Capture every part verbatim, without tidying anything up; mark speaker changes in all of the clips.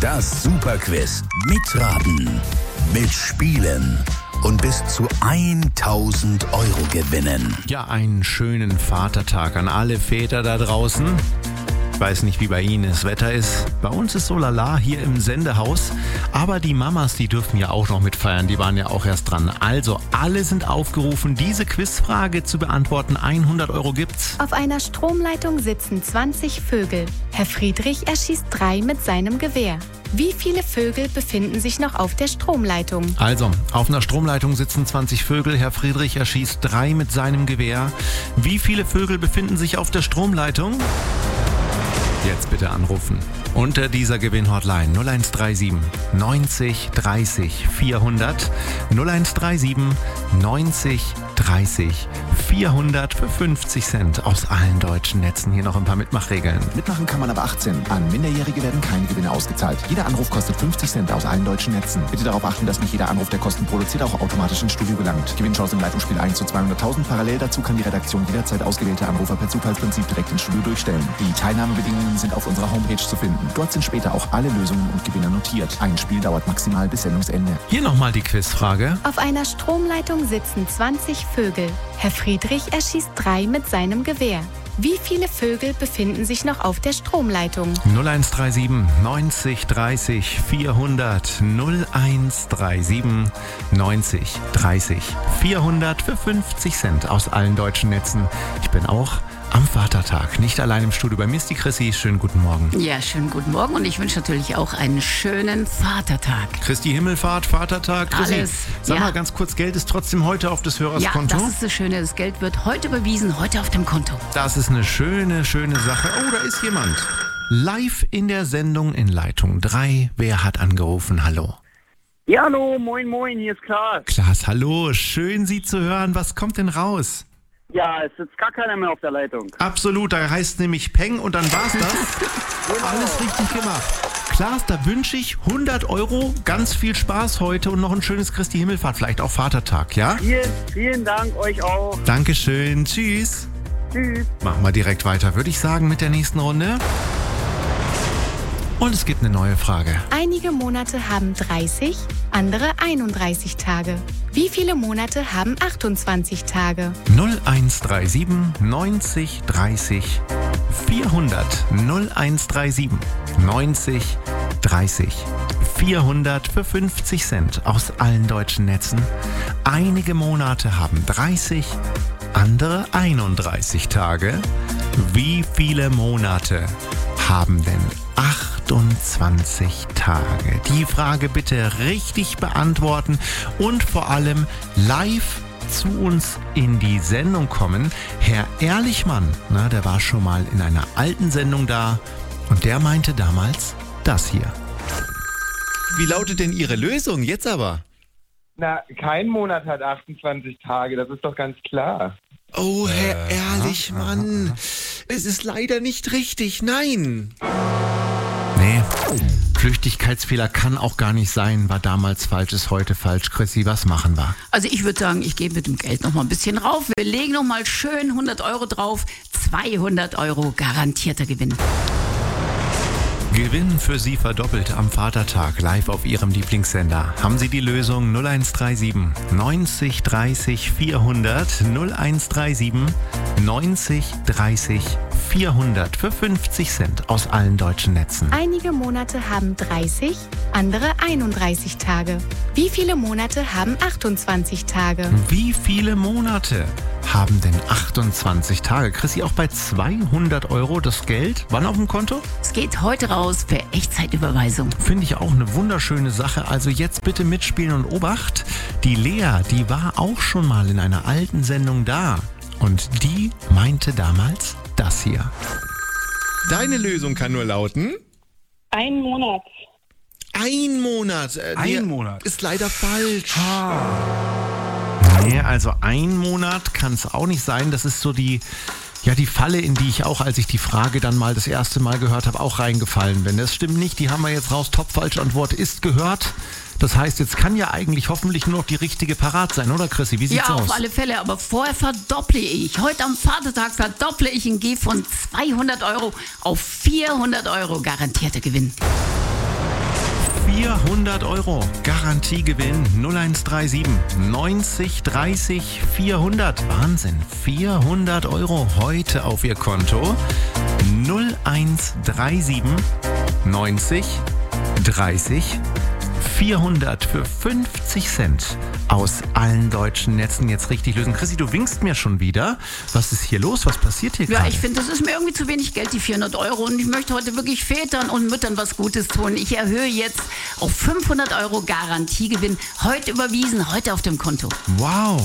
Speaker 1: Das Superquiz. Mitraten, mitspielen und bis zu tausend Euro gewinnen.
Speaker 2: Ja, einen schönen Vatertag an alle Väter da draußen. Ich weiß nicht, wie bei Ihnen das Wetter ist. Bei uns ist so lala hier im Sendehaus. Aber die Mamas, die dürfen ja auch noch mitfeiern. Die waren ja auch erst dran. Also, alle sind aufgerufen, diese Quizfrage zu beantworten. hundert Euro gibt's.
Speaker 3: Auf einer Stromleitung sitzen zwanzig Vögel. Herr Friedrich erschießt drei mit seinem Gewehr. Wie viele Vögel befinden sich noch auf der Stromleitung?
Speaker 2: Also, auf einer Stromleitung sitzen zwanzig Vögel. Herr Friedrich erschießt drei mit seinem Gewehr. Wie viele Vögel befinden sich auf der Stromleitung? Jetzt bitte anrufen. Unter dieser Gewinn-Hotline null eins drei sieben neunzig dreißig vierhundert null eins drei sieben neunzig dreißig vierhundert für fünfzig Cent aus allen deutschen Netzen. Hier noch ein paar Mitmachregeln.
Speaker 4: Mitmachen kann man ab achtzehn. An Minderjährige werden keine Gewinne ausgezahlt. Jeder Anruf kostet fünfzig Cent aus allen deutschen Netzen. Bitte darauf achten, dass nicht jeder Anruf, der Kosten produziert, auch automatisch ins Studio gelangt. Gewinnchance im Leitungsspiel eins zu zweihunderttausend. Parallel dazu kann die Redaktion jederzeit ausgewählte Anrufer per Zufallsprinzip direkt ins Studio durchstellen. Die Teilnahmebedingungen sind auf unserer Homepage zu finden. Dort sind später auch alle Lösungen und Gewinner notiert. Ein Spiel dauert maximal bis Sendungsende.
Speaker 2: Hier nochmal die Quizfrage.
Speaker 3: Auf einer Stromleitung sitzen zwanzig Vögel. Herr Friedrich erschießt drei mit seinem Gewehr. Wie viele Vögel befinden sich noch auf der Stromleitung?
Speaker 2: null eins drei sieben neunzig dreißig vierhundert null eins drei sieben neunzig dreißig vierhundert für fünfzig Cent aus allen deutschen Netzen. Ich bin auch am Vatertag, nicht allein im Studio. Bei mir ist die Chrissy. Schönen guten Morgen.
Speaker 5: Ja, schönen guten Morgen und ich wünsche natürlich auch einen schönen Vatertag.
Speaker 2: Christi Himmelfahrt, Vatertag. Chrissy,
Speaker 5: Alles,
Speaker 2: sag
Speaker 5: ja.
Speaker 2: mal ganz kurz, Geld ist trotzdem heute auf des Hörers
Speaker 5: Ja,
Speaker 2: Konto?
Speaker 5: das ist das Schöne. Das Geld wird heute überwiesen, heute auf dem Konto.
Speaker 2: Das ist eine schöne, schöne Sache. Oh, da ist jemand. Live in der Sendung in Leitung drei. Wer hat angerufen? Hallo.
Speaker 6: Ja, hallo, moin, moin, hier ist Klaas.
Speaker 2: Klaas, hallo. Schön, Sie zu hören. Was kommt denn raus?
Speaker 6: Ja, es sitzt gar keiner mehr auf der Leitung.
Speaker 2: Absolut, da heißt nämlich Peng und dann war's das.
Speaker 6: Genau.
Speaker 2: Alles richtig gemacht. Klaas, da wünsche ich hundert Euro, ganz viel Spaß heute und noch ein schönes Christi Himmelfahrt, vielleicht auch Vatertag, ja?
Speaker 6: Vielen, vielen Dank euch auch.
Speaker 2: Dankeschön, tschüss.
Speaker 6: Tschüss.
Speaker 2: Machen wir direkt weiter, würde ich sagen, mit der nächsten Runde. Und es gibt eine neue Frage.
Speaker 3: Einige Monate haben dreißig, andere einunddreißig Tage. Wie viele Monate haben achtundzwanzig Tage?
Speaker 2: null eins drei sieben neunzig dreißig vierhundert null eins drei sieben neunzig dreißig vierhundert für fünfzig Cent aus allen deutschen Netzen. Einige Monate haben dreißig, andere einunddreißig Tage. Wie viele Monate haben denn achtundzwanzig Tage? Die Frage bitte richtig beantworten und vor allem live zu uns in die Sendung kommen. Herr Ehrlichmann, na, der war schon mal in einer alten Sendung da und der meinte damals das hier. Wie lautet denn Ihre Lösung jetzt aber?
Speaker 7: Na, kein Monat hat achtundzwanzig Tage, das ist doch ganz klar.
Speaker 2: Oh, Herr Ehrlichmann, es ist leider nicht richtig, nein. Nee, Flüchtigkeitsfehler kann auch gar nicht sein, war damals falsch, ist heute falsch. Chrissy, was machen wir?
Speaker 5: Also ich würde sagen, ich gehe mit dem Geld noch mal ein bisschen rauf. Wir legen noch mal schön hundert Euro drauf. zweihundert Euro garantierter Gewinn.
Speaker 2: Gewinn für Sie verdoppelt am Vatertag live auf Ihrem Lieblingssender. Haben Sie die Lösung null eins drei sieben neunzig dreißig vierhundert null eins drei sieben neunzig dreißig vierhundert für fünfzig Cent aus allen deutschen Netzen.
Speaker 3: Einige Monate haben dreißig, andere einunddreißig Tage. Wie viele Monate haben achtundzwanzig Tage?
Speaker 2: Wie viele Monate haben denn achtundzwanzig Tage? Chrissy, auch bei zweihundert Euro das Geld? Wann auf dem Konto?
Speaker 5: Es geht heute raus für Echtzeitüberweisung.
Speaker 2: Finde ich auch eine wunderschöne Sache. Also jetzt bitte mitspielen und Obacht. Die Lea, die war auch schon mal in einer alten Sendung da. Und die meinte damals das hier. Deine Lösung kann nur lauten...
Speaker 8: Ein Monat.
Speaker 2: Ein Monat. Äh,
Speaker 9: Ein Monat.
Speaker 2: Ist leider falsch. Nee, also ein Monat kann es auch nicht sein. Das ist so die... Ja, die Falle, in die ich auch, als ich die Frage dann mal das erste Mal gehört habe, auch reingefallen bin. Das stimmt nicht, die haben wir jetzt raus. Top falsche Antwort ist gehört. Das heißt, jetzt kann ja eigentlich hoffentlich nur noch die richtige parat sein, oder Chrissy? Wie sieht's
Speaker 5: Ja,
Speaker 2: aus?
Speaker 5: auf alle Fälle, aber vorher verdopple ich. Heute am Vatertag verdopple ich und gehe von zweihundert Euro auf vierhundert Euro garantierter Gewinn.
Speaker 2: vierhundert Euro. Garantiegewinn null eins drei sieben neunzig dreißig vierhundert. Wahnsinn, vierhundert Euro heute auf Ihr Konto. null eins drei sieben neunzig dreißig vierhundert für fünfzig Cent aus allen deutschen Netzen jetzt richtig lösen. Chrissy, du winkst mir schon wieder. Was ist hier los? Was passiert hier gerade?
Speaker 5: Ja, ich finde, das ist mir irgendwie zu wenig Geld, die vierhundert Euro. Und ich möchte heute wirklich Vätern und Müttern was Gutes tun. Ich erhöhe jetzt auf fünfhundert Euro Garantiegewinn. Heute überwiesen, heute auf dem Konto.
Speaker 2: Wow.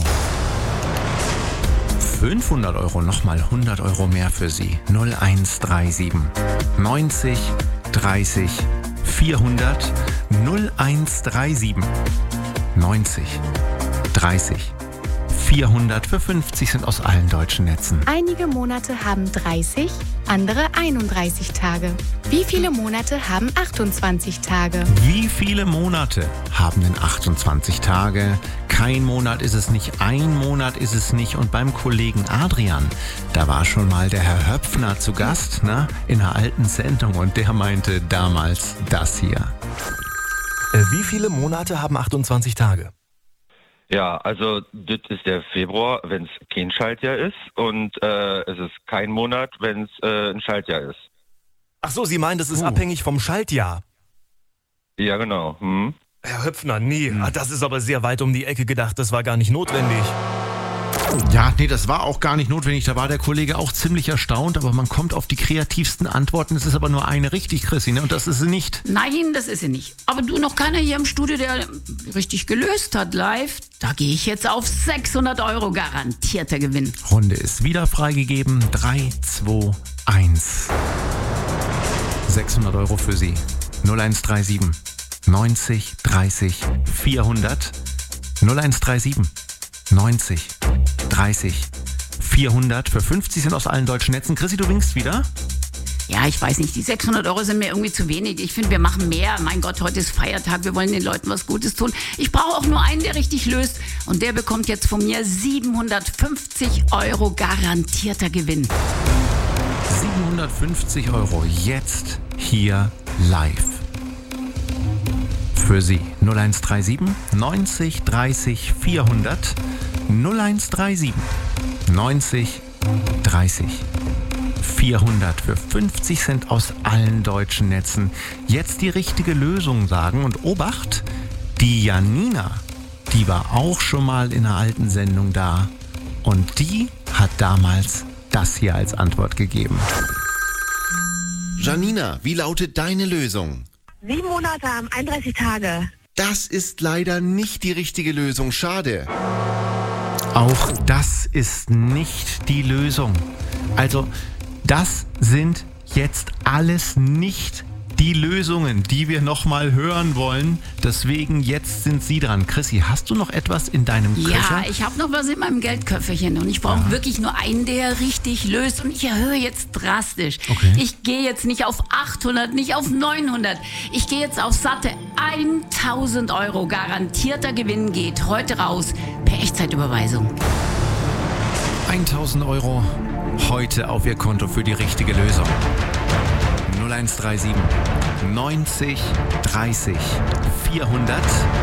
Speaker 2: fünfhundert Euro, nochmal hundert Euro mehr für Sie. null eins drei sieben neunzig dreißig vierhundert null eins drei sieben neunzig dreißig vierhundert für fünfzig sind aus allen deutschen Netzen.
Speaker 3: Einige Monate haben dreißig, andere einunddreißig Tage. Wie viele Monate haben achtundzwanzig Tage?
Speaker 2: Wie viele Monate haben denn achtundzwanzig Tage? Kein Monat ist es nicht, ein Monat ist es nicht. Und beim Kollegen Adrian, da war schon mal der Herr Höpfner zu Gast, ne, in einer alten Sendung. Und der meinte damals das hier.
Speaker 9: Äh, wie viele Monate haben achtundzwanzig Tage?
Speaker 10: Ja, also das ist der Februar, wenn es kein Schaltjahr ist, und äh, es ist kein Monat, wenn es äh, ein Schaltjahr ist.
Speaker 9: Ach so, Sie meinen, das ist uh. abhängig vom Schaltjahr?
Speaker 10: Ja, genau. Hm.
Speaker 9: Herr Höpfner, nee, hm. das ist aber sehr weit um die Ecke gedacht, das war gar nicht notwendig.
Speaker 2: Ja, nee, das war auch gar nicht notwendig. Da war der Kollege auch ziemlich erstaunt, aber man kommt auf die kreativsten Antworten. Es ist aber nur eine richtig, Chrissy, ne? Und das ist sie nicht.
Speaker 5: Nein, das ist sie nicht. Aber du, noch keiner hier im Studio, der richtig gelöst hat live. Da gehe ich jetzt auf sechshundert Euro garantierter Gewinn.
Speaker 2: Runde ist wieder freigegeben. drei, zwei, eins. sechshundert Euro für Sie. null eins drei sieben neunzig dreißig vierhundert null eins drei sieben neunzig dreißig vierhundert für fünfzig sind aus allen deutschen Netzen. Chrissy, du winkst wieder?
Speaker 5: Ja, ich weiß nicht, die sechshundert Euro sind mir irgendwie zu wenig. Ich finde, wir machen mehr. Mein Gott, heute ist Feiertag, wir wollen den Leuten was Gutes tun. Ich brauche auch nur einen, der richtig löst. Und der bekommt jetzt von mir siebenhundertfünfzig Euro garantierter Gewinn.
Speaker 2: siebenhundertfünfzig Euro jetzt hier live. Für Sie null eins drei sieben neunzig dreißig vierhundert null eins drei sieben neunzig dreißig vierhundert für fünfzig Cent aus allen deutschen Netzen. Jetzt die richtige Lösung sagen und Obacht, die Janina, die war auch schon mal in einer alten Sendung da und die hat damals das hier als Antwort gegeben.
Speaker 11: Janina, wie lautet deine Lösung?
Speaker 8: Sieben Monate haben einunddreißig Tage.
Speaker 11: Das ist leider nicht die richtige Lösung. Schade.
Speaker 2: Auch das ist nicht die Lösung. Also, das sind jetzt alles nicht die Lösungen, die wir nochmal hören wollen. Deswegen, jetzt sind Sie dran. Chrissy, hast du noch etwas in deinem Köcher?
Speaker 5: Ja, ich habe noch was in meinem Geldköfferchen und ich brauche ja. wirklich nur einen, der richtig löst. Und ich erhöhe jetzt drastisch. Okay. Ich gehe jetzt nicht auf achthundert, nicht auf neunhundert. Ich gehe jetzt auf satte tausend Euro. Garantierter Gewinn geht heute raus per Echtzeitüberweisung.
Speaker 2: tausend Euro heute auf Ihr Konto für die richtige Lösung. null eins drei sieben neunzig dreißig vierhundert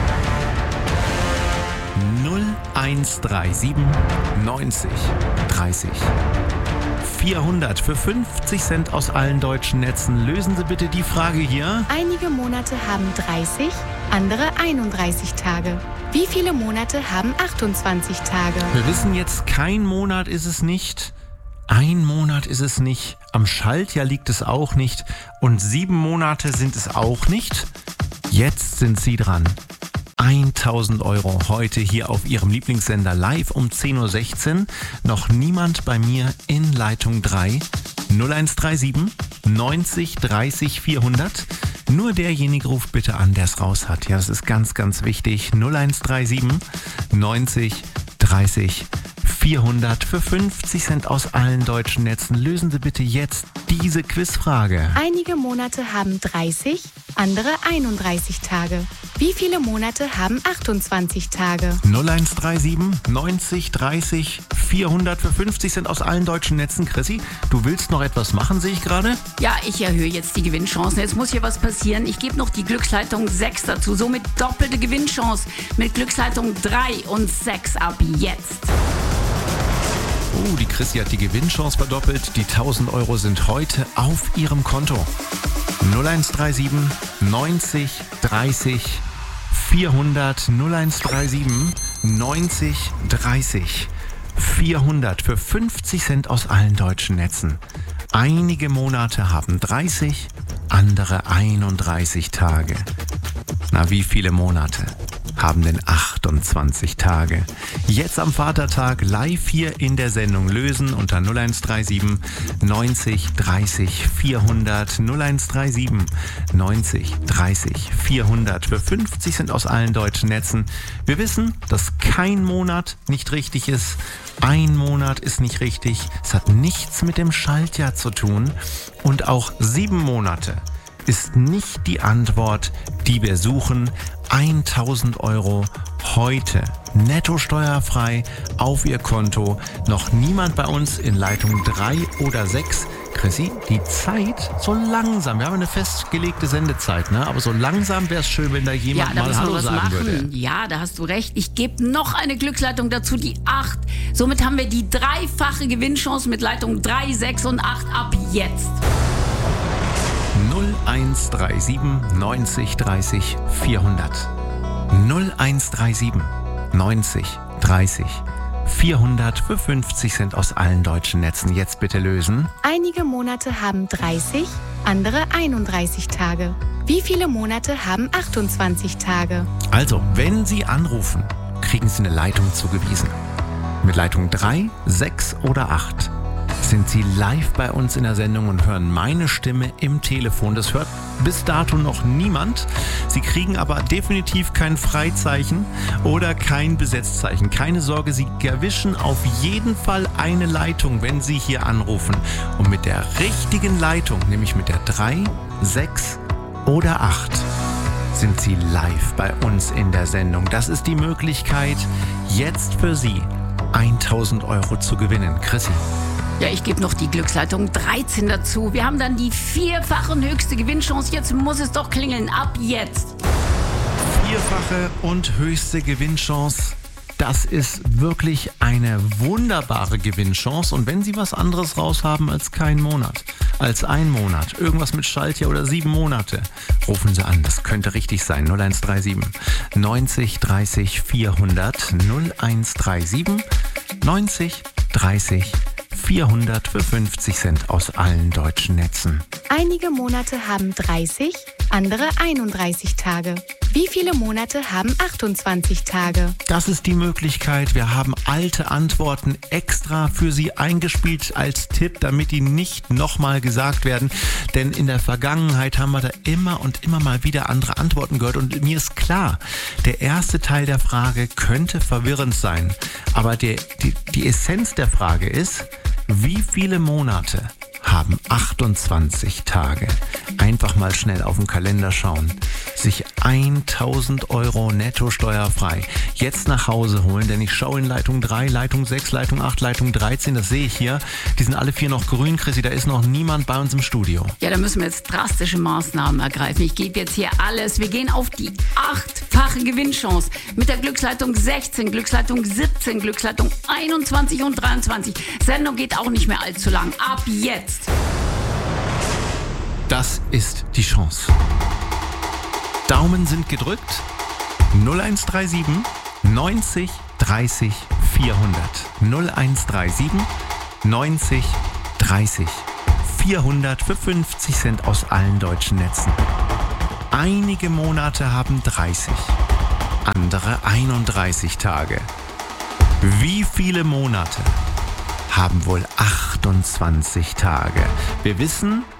Speaker 2: null eins drei sieben neunzig dreißig vierhundert für fünfzig Cent aus allen deutschen Netzen. Lösen Sie bitte die Frage hier.
Speaker 3: Einige Monate haben dreißig, andere einunddreißig Tage. Wie viele Monate haben achtundzwanzig Tage?
Speaker 2: Wir wissen jetzt, kein Monat ist es nicht. Ein Monat ist es nicht, am Schaltjahr liegt es auch nicht und sieben Monate sind es auch nicht. Jetzt sind Sie dran. tausend Euro heute hier auf Ihrem Lieblingssender live um zehn Uhr sechzehn. Noch niemand bei mir in Leitung drei. null eins drei sieben neunzig dreißig vierhundert. Nur derjenige ruft bitte an, der es raus hat. Ja, das ist ganz, ganz wichtig. null eins drei sieben neunzig dreißig vierhundert für fünfzig Cent aus allen deutschen Netzen. Lösen Sie bitte jetzt diese Quizfrage.
Speaker 3: Einige Monate haben dreißig, andere einunddreißig Tage. Wie viele Monate haben achtundzwanzig Tage?
Speaker 2: null eins drei sieben neunzig dreißig vierhundert für fünfzig Cent aus allen deutschen Netzen. Chrissy, du willst noch etwas machen, sehe ich gerade?
Speaker 5: Ja, ich erhöhe jetzt die Gewinnchancen. Jetzt muss hier was passieren. Ich gebe noch die Glücksleitung sechs dazu. Somit doppelte Gewinnchance mit Glücksleitung drei und sechs ab jetzt.
Speaker 2: Oh, die Chrissy hat die Gewinnchance verdoppelt. Die tausend Euro sind heute auf ihrem Konto. null eins drei sieben neunzig dreißig vierhundert null eins drei sieben neunzig dreißig vierhundert für fünfzig Cent aus allen deutschen Netzen. Einige Monate haben dreißig, andere einunddreißig Tage. Na, wie viele Monate haben denn achtundzwanzig Tage? Jetzt am Vatertag live hier in der Sendung lösen unter null eins drei sieben neunzig dreißig vierhundert null eins drei sieben neunzig dreißig vierhundert für fünfzig Cent aus allen deutschen Netzen. Wir wissen, dass kein Monat nicht richtig ist. Ein Monat ist nicht richtig. Es hat nichts mit dem Schaltjahr zu tun. Und auch sieben Monate ist nicht die Antwort, die wir suchen. tausend Euro heute netto steuerfrei auf Ihr Konto. Noch niemand bei uns in Leitung drei oder sechs. Chrissy, die Zeit so langsam. Wir haben eine festgelegte Sendezeit, ne? Aber so langsam wäre es schön, wenn da jemand
Speaker 5: ja, da
Speaker 2: mal Hallo
Speaker 5: was
Speaker 2: sagen
Speaker 5: machen.
Speaker 2: würde.
Speaker 5: Ja, da hast du recht. Ich gebe noch eine Glücksleitung dazu, die acht. Somit haben wir die dreifache Gewinnchance mit Leitung drei, sechs und acht ab jetzt.
Speaker 2: null eins drei sieben neunzig dreißig vierhundert null eins drei sieben neunzig dreißig vierhundert für fünfzig Cent aus allen deutschen Netzen. Jetzt bitte lösen.
Speaker 3: Einige Monate haben dreißig, andere einunddreißig Tage. Wie viele Monate haben achtundzwanzig Tage?
Speaker 2: Also, wenn Sie anrufen, kriegen Sie eine Leitung zugewiesen. Mit Leitung drei, sechs oder acht sind Sie live bei uns in der Sendung und hören meine Stimme im Telefon. Das hört bis dato noch niemand. Sie kriegen aber definitiv kein Freizeichen oder kein Besetzzeichen. Keine Sorge, Sie erwischen auf jeden Fall eine Leitung, wenn Sie hier anrufen. Und mit der richtigen Leitung, nämlich mit der drei, sechs oder acht, sind Sie live bei uns in der Sendung. Das ist die Möglichkeit, jetzt für Sie tausend Euro zu gewinnen. Chrissy.
Speaker 5: Ja, ich gebe noch die Glücksleitung dreizehn dazu. Wir haben dann die vierfache höchste Gewinnchance. Jetzt muss es doch klingeln. Ab jetzt.
Speaker 2: Vierfache und höchste Gewinnchance. Das ist wirklich eine wunderbare Gewinnchance. Und wenn Sie was anderes raushaben als keinen Monat, als ein Monat, irgendwas mit Schaltjahr oder sieben Monate, rufen Sie an. Das könnte richtig sein. null eins drei sieben neunzig dreißig vierhundert null eins drei sieben neunzig dreißig vierhundert für fünfzig Cent aus allen deutschen Netzen.
Speaker 3: Einige Monate haben dreißig, andere einunddreißig Tage. Wie viele Monate haben achtundzwanzig Tage?
Speaker 2: Das ist die Möglichkeit. Wir haben alte Antworten extra für Sie eingespielt als Tipp, damit die nicht nochmal gesagt werden. Denn in der Vergangenheit haben wir da immer und immer mal wieder andere Antworten gehört. Und mir ist klar, der erste Teil der Frage könnte verwirrend sein. Aber der, die, die Essenz der Frage ist, wie viele Monate haben achtundzwanzig Tage? Einfach mal schnell auf den Kalender schauen. Sich tausend Euro netto steuerfrei jetzt nach Hause holen, denn ich schaue in Leitung drei, Leitung sechs, Leitung acht, Leitung dreizehn, das sehe ich hier. Die sind alle vier noch grün, Chrissy, da ist noch niemand bei uns im Studio.
Speaker 5: Ja, da müssen wir jetzt drastische Maßnahmen ergreifen. Ich gebe jetzt hier alles. Wir gehen auf die achtfache Gewinnchance mit der Glücksleitung sechzehn, Glücksleitung siebzehn, Glücksleitung einundzwanzig und dreiundzwanzig. Sendung geht auch nicht mehr allzu lang. Ab jetzt.
Speaker 2: Das ist die Chance. Daumen sind gedrückt. null eins drei sieben neunzig dreißig vierhundert null eins drei sieben neunzig dreißig vierhundert für fünfzig Cent aus allen deutschen Netzen. Einige Monate haben dreißig, andere einunddreißig Tage. Wie viele Monate haben wohl achtundzwanzig Tage? Wir wissen,